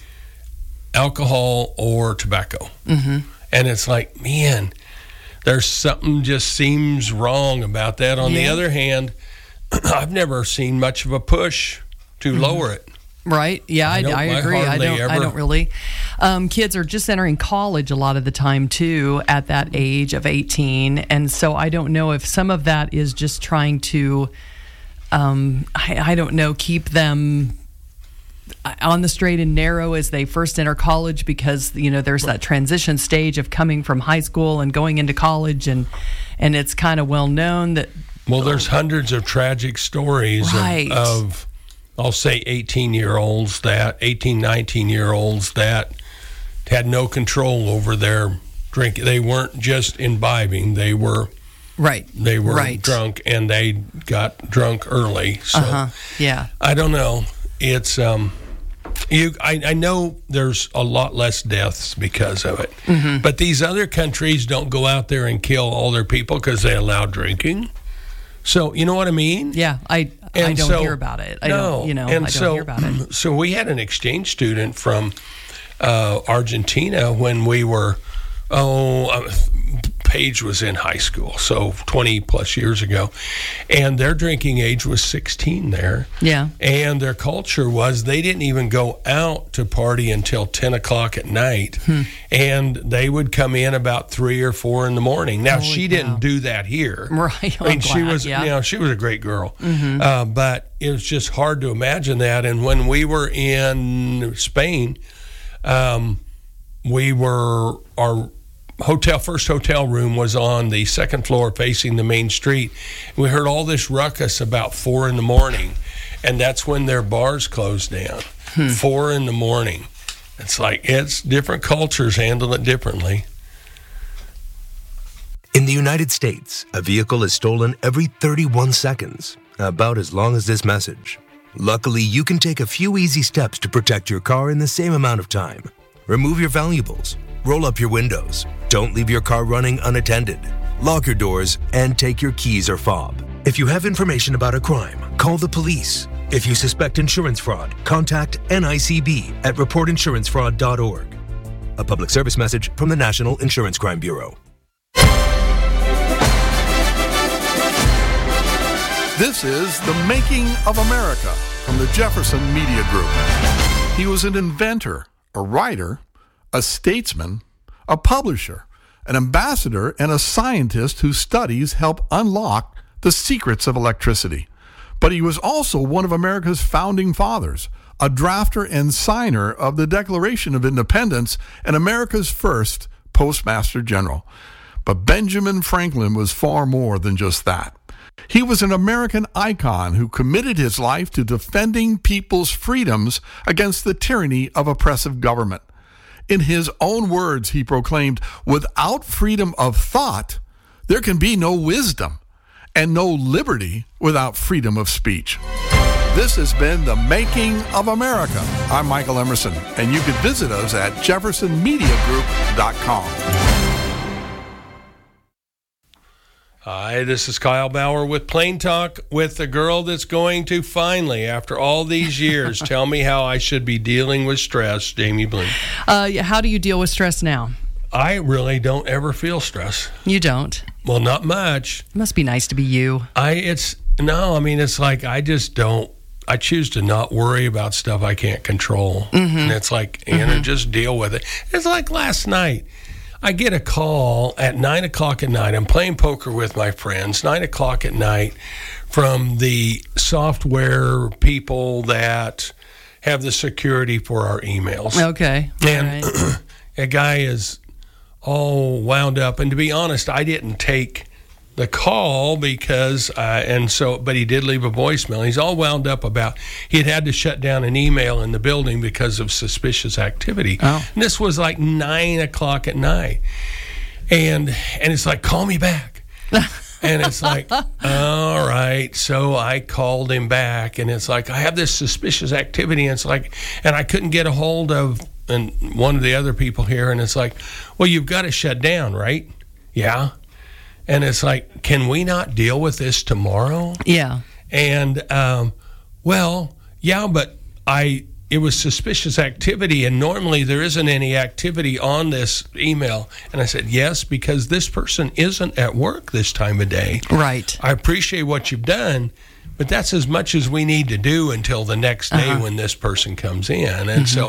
D: alcohol or tobacco.
E: Mm-hmm.
D: And it's like, man, there's something just seems wrong about that. On
E: yeah.
D: the other hand, I've never seen much of a push to mm-hmm. lower it.
E: Right. Yeah, I, I, I agree. I, I don't. Ever... I don't really. Um, kids are just entering college a lot of the time too at that age of eighteen, and so I don't know if some of that is just trying to. Um, I, I don't know, keep them on the straight and narrow as they first enter college because, you know, there's that transition stage of coming from high school and going into college, and and it's kind of well known that...
D: Well, there's hundreds of tragic stories
E: right.
D: of, of, I'll say, eighteen-year-olds that, eighteen, nineteen-year-olds that had no control over their drink. They weren't just imbibing, they were...
E: Right.
D: They were
E: right.
D: drunk, and they got drunk early. So
E: uh-huh. yeah.
D: I don't know. It's um, you. I, I know there's a lot less deaths because of it,
E: mm-hmm.
D: but these other countries don't go out there and kill all their people because they allow drinking. So you know what I mean?
E: Yeah. I
D: and
E: I don't
D: so,
E: hear about it. I
D: no,
E: don't. You know.
D: And
E: I don't
D: so,
E: hear about it.
D: So we had an exchange student from uh, Argentina when we were oh. Uh, Paige was in high school, so twenty plus years ago, and their drinking age was sixteen there.
E: Yeah.
D: And their culture was they didn't even go out to party until ten o'clock at night,
E: hmm.
D: and they would come in about three or four in the morning. Now,
E: Holy
D: she
E: cow.
D: didn't do that here.
E: Right.
D: I mean,
E: I'm
D: she
E: glad,
D: was,
E: yeah.
D: you know, she was a great girl,
E: mm-hmm.
D: uh, but it was just hard to imagine that. And when we were in Spain, um, we were our hotel first hotel room was on the second floor facing the main street. We heard all this ruckus about four in the morning, and that's when their bars closed down.
E: Hmm.
D: Four in the morning. It's like it's different cultures handle it differently.
F: In the United States, a vehicle is stolen every thirty-one seconds, about as long as this message. Luckily, you can take a few easy steps to protect your car in the same amount of time. Remove your valuables. Roll up your windows. Don't leave your car running unattended. Lock your doors and take your keys or fob. If you have information about a crime, call the police. If you suspect insurance fraud, contact N I C B at report insurance fraud dot org. A public service message from the National Insurance Crime Bureau.
G: This is The Making of America from the Jefferson Media Group. He was an inventor, a writer, a statesman, a publisher, an ambassador, and a scientist whose studies help unlock the secrets of electricity. But he was also one of America's founding fathers, a drafter and signer of the Declaration of Independence, and America's first Postmaster General. But Benjamin Franklin was far more than just that. He was an American icon who committed his life to defending people's freedoms against the tyranny of oppressive government. In his own words, he proclaimed, "Without freedom of thought, there can be no wisdom, and no liberty without freedom of speech." This has been The Making of America. I'm Michael Emerson, and you can visit us at jefferson media group dot com.
D: Hi, this is Kyle Bauer with Plain Talk with the girl that's going to finally, after all these years, tell me how I should be dealing with stress, Jamie Bloom.
E: Uh, how do you deal with stress now?
D: I really don't ever feel stress.
E: You don't?
D: Well, not much.
E: It must be nice to be you.
D: I it's no, I mean, it's like I just don't, I choose to not worry about stuff I can't control. Mm-hmm. And it's like, you know, mm-hmm. just deal with it. It's like last night. I get a call at nine o'clock at night. I'm playing poker with my friends, nine o'clock at night, from the software people that have the security for our emails.
E: Okay.
D: And
E: right.
D: a guy is all wound up. And to be honest, I didn't take the call because, uh, and so, but he did leave a voicemail. He's all wound up about he had had to shut down an email in the building because of suspicious activity.
E: Oh.
D: And this was like nine o'clock at night. And, and it's like, call me back. And it's like, all right. So I called him back, and it's like, I have this suspicious activity. And it's like, and I couldn't get a hold of and one of the other people here. And it's like, well, you've got to shut down, right? Yeah. And it's like, can we not deal with this tomorrow?
E: Yeah.
D: And, um, well, yeah, but I, it was suspicious activity, and normally there isn't any activity on this email. And I said, yes, because this person isn't at work this time of day.
E: Right.
D: I appreciate what you've done, but that's as much as we need to do until the next day uh-huh. when this person comes in. And mm-hmm. so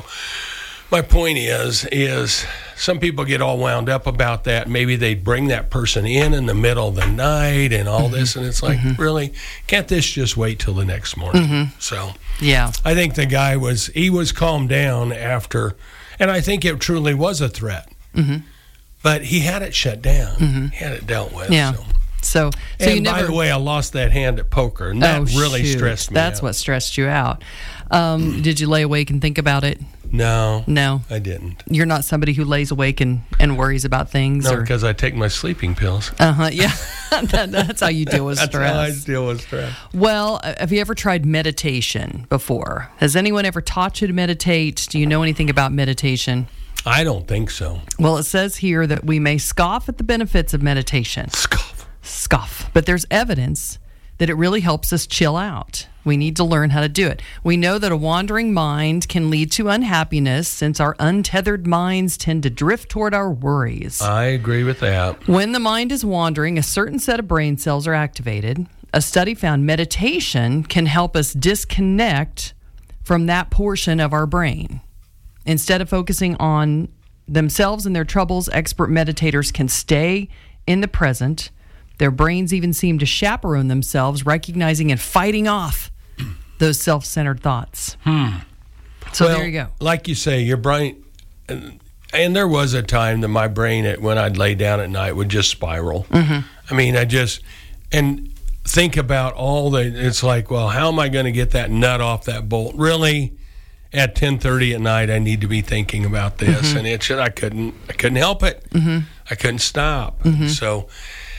D: my point is, is some people get all wound up about that. Maybe they bring that person in in the middle of the night and all mm-hmm. this, and it's like, mm-hmm. really, can't this just wait till the next morning?
E: Mm-hmm.
D: So,
E: yeah,
D: I think the guy was he was calmed down after, and I think it truly was a threat.
E: Mm-hmm.
D: But he had it shut down.
E: Mm-hmm.
D: He had it dealt with.
E: Yeah.
D: So.
E: So, so
D: and
E: you
D: by
E: never,
D: the way, I lost that hand at poker, and that
E: oh,
D: really
E: shoot.
D: stressed me
E: That's
D: out.
E: what stressed you out. Um, did you lay awake and think about it?
D: No.
E: No.
D: I didn't.
E: You're not somebody who lays awake and, and worries about things?
D: No,
E: or?
D: because I take my sleeping pills.
E: Uh-huh, yeah. that, that's how you deal with
D: that's
E: stress.
D: That's how I deal with stress.
E: Well, have you ever tried meditation before? Has anyone ever taught you to meditate? Do you know anything about meditation?
D: I don't think so.
E: Well, it says here that we may scoff at the benefits of meditation.
D: Scoff.
E: Scoff. But there's evidence that it really helps us chill out. We need to learn how to do it. We know that a wandering mind can lead to unhappiness since our untethered minds tend to drift toward our worries.
D: I agree with that.
E: When the mind is wandering, a certain set of brain cells are activated. A study found meditation can help us disconnect from that portion of our brain. Instead of focusing on themselves and their troubles, expert meditators can stay in the present. Their brains even seem to chaperone themselves, recognizing and fighting off those self-centered thoughts.
D: Hmm.
E: So
D: well,
E: there you go.
D: Like you say, your brain, and, and there was a time that my brain, when I'd lay down at night, would just spiral.
E: Mm-hmm.
D: I mean, I just, and think about all the, it's like, well, how am I going to get that nut off that bolt? Really? At ten thirty at night, I need to be thinking about this. Mm-hmm. And it should, I couldn't, I couldn't help it.
E: Mm-hmm.
D: I couldn't stop.
E: Mm-hmm.
D: So,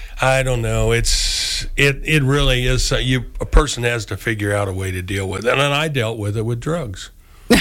D: I don't know. It's it it really is. You a person has to figure out a way to deal with it, and then I dealt with it with drugs.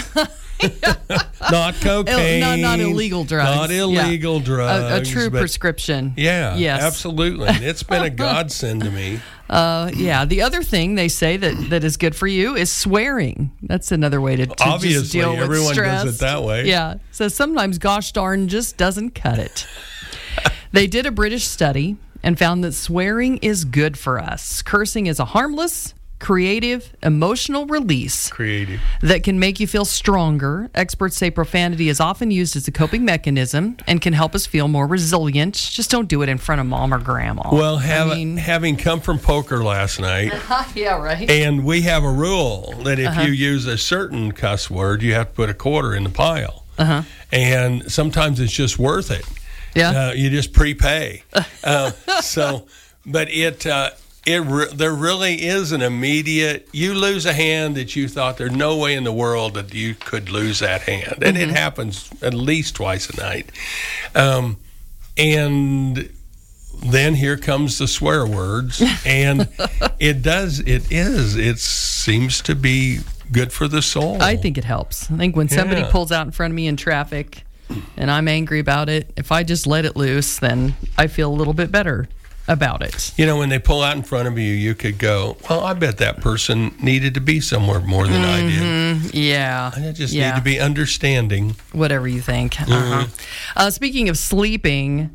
D: Not cocaine.
E: Not, not illegal drugs.
D: Not illegal
E: yeah.
D: drugs.
E: A, a true prescription.
D: Yeah.
E: Yes.
D: Absolutely. It's been a godsend to me.
E: Uh, yeah. The other thing they say that, that is good for you is swearing. That's another way to, to
D: Obviously,
E: just deal with
D: everyone
E: stress.
D: does it that way.
E: Yeah. So sometimes gosh darn just doesn't cut it. They did a British study and found that swearing is good for us. Cursing is a harmless, creative, emotional release
D: creative
E: that can make you feel stronger. Experts say profanity is often used as a coping mechanism and can help us feel more resilient. Just don't do it in front of mom or grandma.
D: Well, have,
E: I mean,
D: having come from poker last night,
E: yeah, right.
D: And we have a rule that if
E: Uh-huh.
D: you use a certain cuss word, you have to put a quarter in the pile.
E: Uh-huh.
D: And sometimes it's just worth it.
E: Yeah,
D: uh, you just prepay. uh, so, but it uh, it re- there really is an immediate. You lose a hand that you thought there's no way in the world that you could lose that hand, and
E: Mm-hmm.
D: it happens at least twice a night. Um, and then here comes the swear words, and it does. It is. It seems to be good for the soul.
E: I think it helps. I think when somebody
D: Yeah.
E: pulls out in front of me in traffic and I'm angry about it, if I just let it loose, then I feel a little bit better about it.
D: You know, when they pull out in front of you, you could go, well, I bet that person needed to be somewhere more than I did.
E: Mm, yeah.
D: I just
E: yeah.
D: need to be understanding.
E: Whatever you think. Uh-huh. Uh, speaking of sleeping,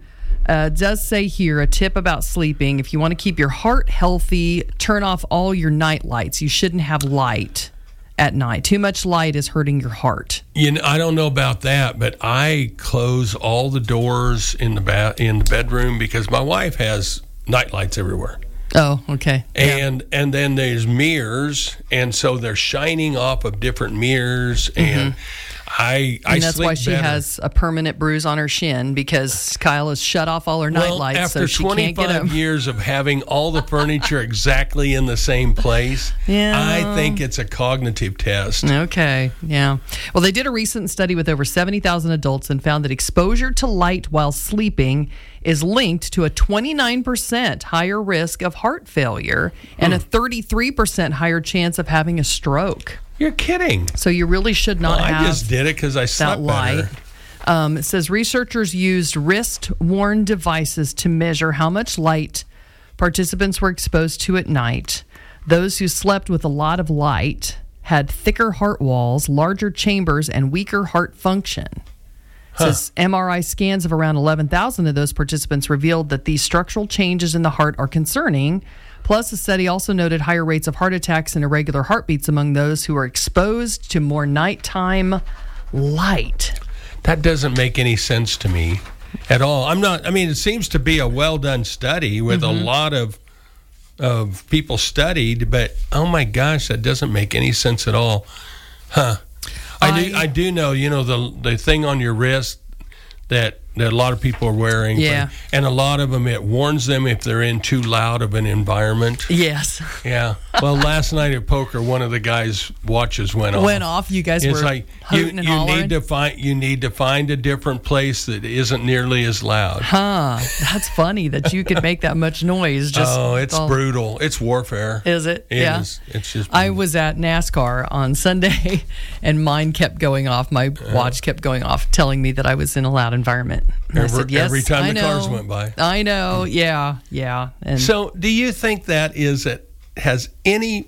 E: Uh, it does say here a tip about sleeping. If you want to keep your heart healthy, turn off all your night lights. You shouldn't have light at night. Too much light is hurting your heart.
D: You know, I don't know about that, but I close all the doors in the ba- in the bedroom because my wife has night lights everywhere.
E: Oh, okay.
D: And yeah. and then there's mirrors, and so they're shining off of different mirrors, and mm-hmm. I I
E: and that's
D: sleep
E: why she
D: better.
E: has a permanent bruise on her shin because Kyle has shut off all her night
D: well,
E: lights,
D: after
E: so she can't get them.
D: twenty-five years of having all the furniture exactly in the same place,
E: yeah.
D: I think it's a cognitive test.
E: Okay, yeah. Well, they did a recent study with over seventy thousand adults and found that exposure to light while sleeping is linked to a twenty-nine percent higher risk of heart failure and a thirty-three percent higher chance of having a stroke.
D: You're kidding.
E: So you really should not
D: well,
E: have
D: I just did it because I slept
E: that light.
D: better.
E: Um, it says researchers used wrist-worn devices to measure how much light participants were exposed to at night. Those who slept with a lot of light had thicker heart walls, larger chambers, and weaker heart function. Huh. Says M R I scans of around eleven thousand of those participants revealed that these structural changes in the heart are concerning. Plus, the study also noted higher rates of heart attacks and irregular heartbeats among those who are exposed to more nighttime light.
D: That doesn't make any sense to me at all. I'm not, I mean, it seems to be a well-done study with mm-hmm. a lot of of people studied, but oh my gosh, that doesn't make any sense at all. Huh. I, I do I do know, you know, the the thing on your wrist that, that a lot of people are wearing.
E: Yeah.
D: For, and a lot of them, it warns them if they're in too loud of an environment.
E: Yes.
D: Yeah. Well, last night at poker, one of the guys' watches went off.
E: Went off. You guys
D: it's
E: were
D: like,
E: hooting
D: you,
E: and
D: you
E: hollering.
D: need to find you need to find a different place that isn't nearly as loud.
E: Huh. That's funny that you could make that much noise. Just
D: oh, it's
E: all...
D: brutal. It's warfare.
E: Is it?
D: It
E: yeah.
D: is. It's just.
E: I was at NASCAR on Sunday, and mine kept going off. My uh, watch kept going off, telling me that I was in a loud environment. And
D: every,
E: I said, yes,
D: every time
E: I
D: the
E: know.
D: cars went by.
E: I know. Yeah. Yeah. And
D: so, do you think that is it has any?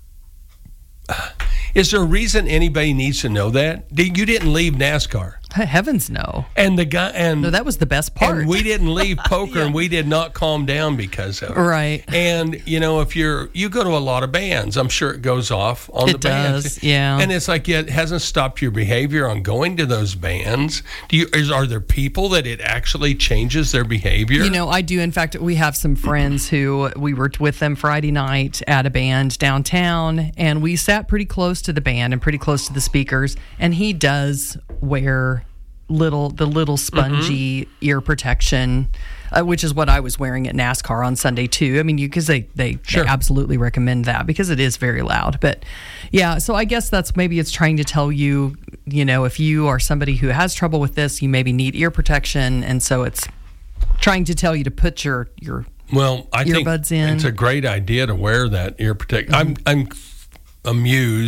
D: Is there a reason anybody needs to know that? You didn't leave NASCAR.
E: Heavens no.
D: And the guy and
E: no, that was the best part.
D: And we didn't leave poker,
E: yeah.
D: and we did not calm down because of it.
E: Right.
D: And you know, if you're you go to a lot of bands, I'm sure it goes off on
E: it
D: the bands.
E: Does, yeah.
D: And it's like it hasn't stopped your behavior on going to those bands. Do you? Is, are there people that it actually changes their behavior?
E: You know, I do. In fact, we have some friends who we were with them Friday night at a band downtown, and we sat pretty close to the band and pretty close to the speakers. And he does wear little the little spongy mm-hmm. ear protection, uh, which is what I was wearing at NASCAR on Sunday too. I mean, you because they they,
D: sure.
E: they absolutely recommend that because it is very loud. But yeah, so I guess that's maybe it's trying to tell you, you know, if you are somebody who has trouble with this, you maybe need ear protection, and so it's trying to tell you to put your your
D: well, I
E: earbuds
D: think
E: in.
D: It's a great idea to wear that ear protection. Mm-hmm. I'm I'm amused.